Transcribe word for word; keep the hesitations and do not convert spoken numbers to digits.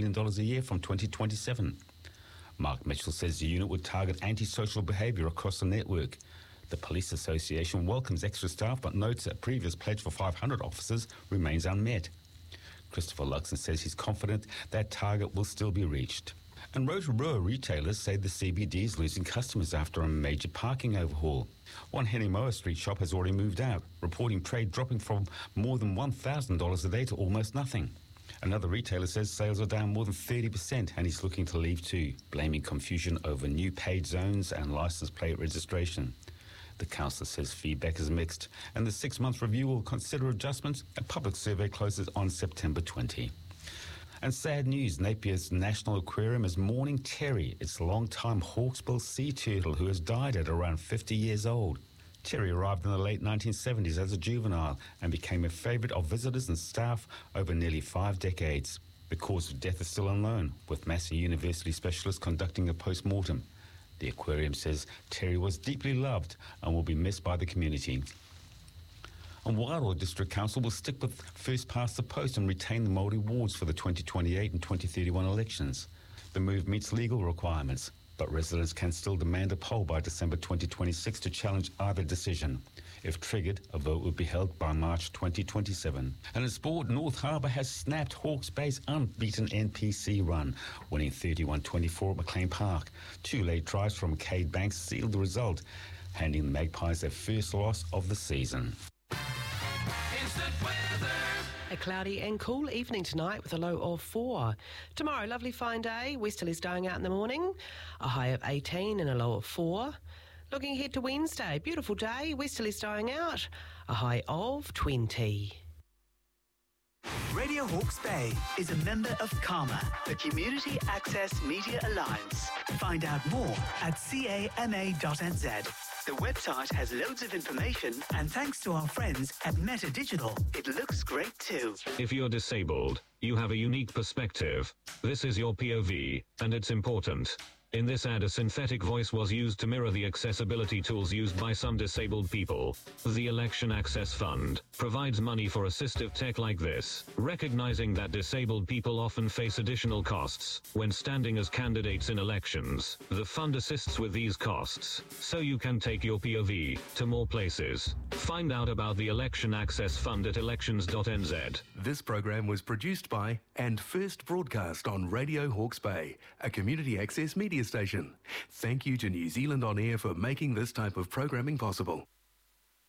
million dollars a year from twenty twenty-seven. Mark Mitchell says the unit would target antisocial behaviour across the network. The Police Association welcomes extra staff but notes that a previous pledge for five hundred officers remains unmet. Christopher Luxon says he's confident that target will still be reached. And Rotorua retailers say the C B D is losing customers after a major parking overhaul. One Henimoa Street shop has already moved out, reporting trade dropping from more than one thousand dollars a day to almost nothing. Another retailer says sales are down more than thirty percent and he's looking to leave too, blaming confusion over new paid zones and licence plate registration. The council says feedback is mixed and the six-month review will consider adjustments. A public survey closes on September twentieth. And sad news, Napier's National Aquarium is mourning Terry, its long-time hawksbill sea turtle who has died at around fifty years old. Terry arrived in the late nineteen seventies as a juvenile and became a favourite of visitors and staff over nearly five decades. The cause of death is still unknown, with Massey University specialists conducting a post-mortem. The aquarium says Terry was deeply loved and will be missed by the community. And Wairoa District Council will stick with first past the post and retain the Māori wards for the twenty twenty-eight and twenty thirty-one elections. The move meets legal requirements, but residents can still demand a poll by December twenty twenty-six to challenge either decision. If triggered, a vote would be held by March twenty twenty-seven. And in sport, North Harbour has snapped Hawke's Bay's unbeaten N P C run, winning thirty-one twenty-four at McLean Park. Two late tries from Cade Banks sealed the result, handing the Magpies their first loss of the season. A cloudy and cool evening tonight with a low of four. Tomorrow, lovely fine day. Westerlies dying out in the morning. A high of eighteen and a low of four. Looking ahead to Wednesday, beautiful day. Westerlies dying out. A high of twenty. Radio Hawke's Bay is a member of CAMA, the Community Access Media Alliance. Find out more at C A M A dot N Z. The website has loads of information, and thanks to our friends at Meta Digital, it looks great too. If you're disabled, you have a unique perspective. This is your P O V, and it's important. In this ad, a synthetic voice was used to mirror the accessibility tools used by some disabled people. The Election Access Fund provides money for assistive tech like this, recognizing that disabled people often face additional costs when standing as candidates in elections. The fund assists with these costs, so you can take your P O V to more places. Find out about the Election Access Fund at elections dot n z. This program was produced by and first broadcast on Radio Hawke's Bay, a community access media station. Thank you to New Zealand On Air for making this type of programming possible.